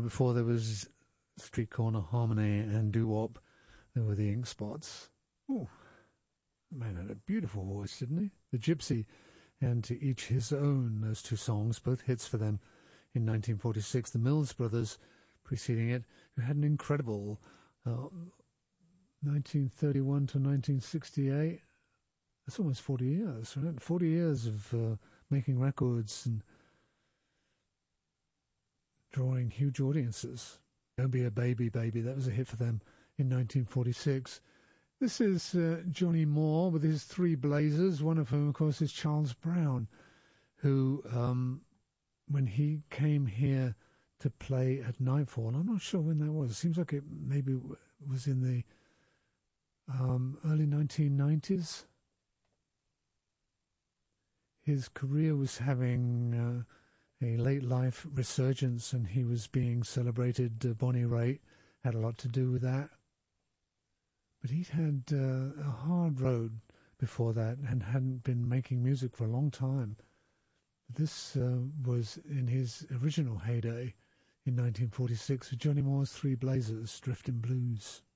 before there was Street Corner Harmony and Doo-Wop, there were the Ink Spots. Oh, the man had a beautiful voice, didn't he? The Gypsy and To Each His Own, those two songs, both hits for them in 1946. The Mills Brothers preceding it, who had an incredible 1931 to 1968. That's almost 40 years, right? 40 years of making records and drawing huge audiences. Don't Be a Baby, Baby, that was a hit for them in 1946. This is Johnny Moore with his Three Blazers, one of whom, of course, is Charles Brown, who, when he came here to play at Nightfall, I'm not sure when that was. It seems like it maybe was in the early 1990s. His career was having a late life resurgence, and he was being celebrated. Bonnie Raitt had a lot to do with that. But he'd had a hard road before that and hadn't been making music for a long time. This was in his original heyday in 1946 with Johnny Moore's Three Blazers, Drifting Blues.